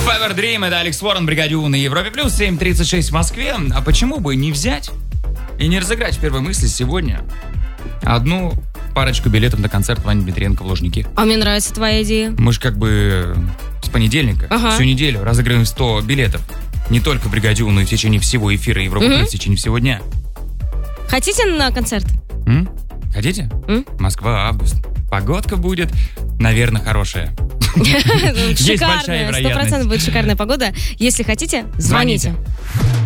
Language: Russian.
Fever Dream, это Алекс Уоррен, Бригаде У на Европе Плюс, 7:36 в Москве. А почему бы не взять и не разыграть в первой мысли сегодня одну парочку билетов на концерт Вани Дмитриенко в Лужники? А мне нравится твоя идея. Мы же как бы с понедельника всю неделю разыгрываем 100 билетов. Не только в Бригаде У, но и в течение всего эфира Европы Плюс, в течение всего дня. Хотите на концерт? Хотите? Москва, август. Погодка будет, наверное, хорошая. Шикарная, 100% будет шикарная погода. Если хотите, звоните.